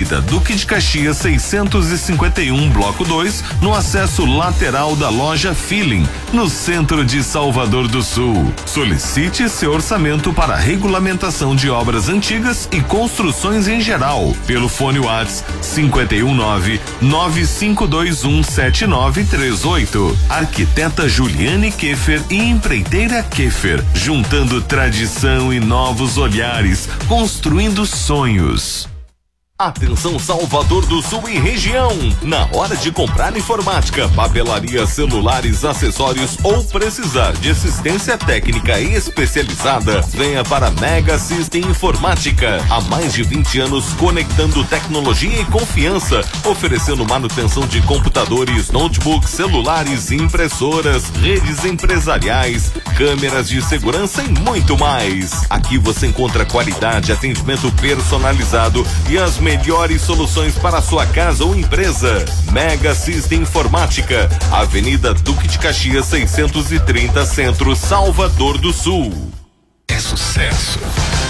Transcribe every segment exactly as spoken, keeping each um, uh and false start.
Avenida Duque de Caxias seiscentos e cinquenta e um, bloco dois, no acesso lateral da loja Feeling, no centro de Salvador do Sul. Solicite seu orçamento para regulamentação de obras antigas e construções em geral, pelo fone WhatsApp cinquenta e um nove, nove cinco dois um, sete nove três oito. Arquiteta Juliane Keffer e empreiteira Keffer, juntando tradição e novos olhares, construindo sonhos. Atenção Salvador do Sul e região, na hora de comprar informática, papelaria, celulares, acessórios ou precisar de assistência técnica especializada, venha para Mega System Informática. Há mais de vinte anos conectando tecnologia e confiança, oferecendo manutenção de computadores, notebooks, celulares, impressoras, redes empresariais, câmeras de segurança e muito mais. Aqui você encontra qualidade, atendimento personalizado e as melhores soluções para a sua casa ou empresa. Mega System Informática, Avenida Duque de Caxias seiscentos e trinta, Centro, Salvador do Sul. É sucesso.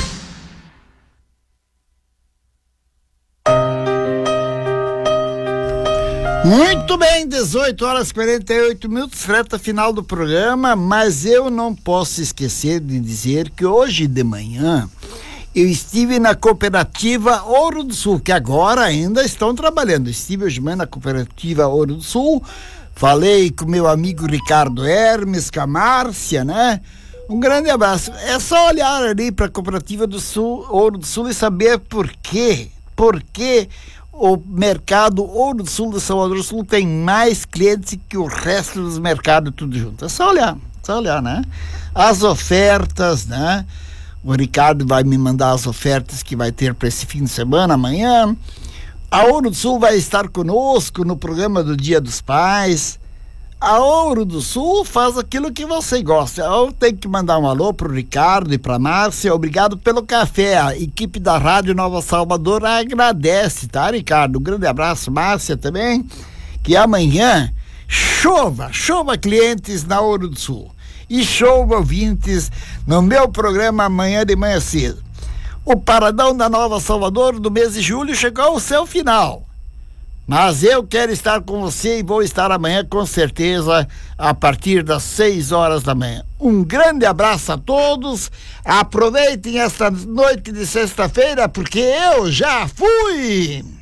Muito bem, dezoito horas e quarenta e oito minutos, reta final do programa, mas eu não posso esquecer de dizer que hoje de manhã eu estive na cooperativa Ouro do Sul, que agora ainda estão trabalhando. Estive hoje de manhã na cooperativa Ouro do Sul, falei com meu amigo Ricardo Hermes, com a Márcia, né? Um grande abraço. É só olhar ali para a cooperativa do Sul, Ouro do Sul, e saber por quê. Por que o mercado Ouro do Sul de Salvador do Sul tem mais clientes que o resto dos mercados tudo junto. É só olhar, só olhar, né? As ofertas, né? O Ricardo vai me mandar as ofertas que vai ter para esse fim de semana, amanhã. A Ouro do Sul vai estar conosco no programa do Dia dos Pais. A Ouro do Sul faz aquilo que você gosta. Eu tenho que mandar um alô pro Ricardo e pra Márcia. Obrigado pelo café. A equipe da Rádio Nova Salvador agradece, tá, Ricardo? Um grande abraço, Márcia também. Que amanhã chova, chova clientes na Ouro do Sul. E chova ouvintes no meu programa amanhã de manhã cedo. O Paradão da Nova Salvador do mês de julho chegou ao seu final. Mas eu quero estar com você e vou estar amanhã com certeza a partir das seis horas da manhã. Um grande abraço a todos. Aproveitem esta noite de sexta-feira porque eu já fui!